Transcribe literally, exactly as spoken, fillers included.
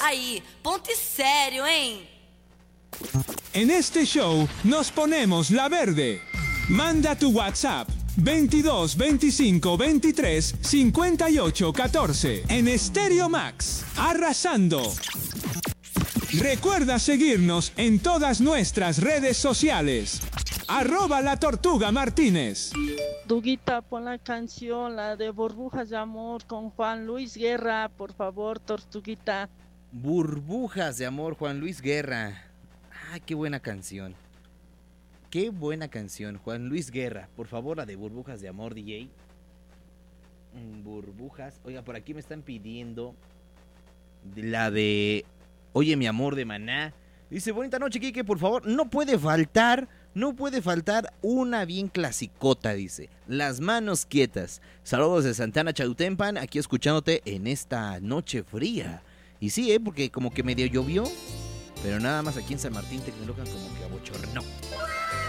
Aí, ponte sério, hein? En este show nos ponemos la verde. Manda tu WhatsApp veintidós veinticinco veintitrés cincuenta y ocho catorce en Stereo Max, arrasando. Recuerda seguirnos en todas nuestras redes sociales. Arroba La Tortuga Martínez. Tortuguita, pon la canción, la de Burbujas de Amor con Juan Luis Guerra, por favor, Tortuguita. Burbujas de Amor, Juan Luis Guerra. Ah, qué buena canción. Qué buena canción, Juan Luis Guerra. Por favor, la de Burbujas de Amor, D J. Mm, Burbujas. Oiga, por aquí me están pidiendo la de Oye, mi amor, de Maná. Dice, bonita noche, Quique, por favor. No puede faltar, no puede faltar una bien clasicota, dice. Las manos quietas. Saludos de Santana Chautempan, aquí escuchándote en esta noche fría. Y sí, ¿eh? Porque como que medio llovió, pero nada más aquí en San Martín Tecnológico como que abochornó.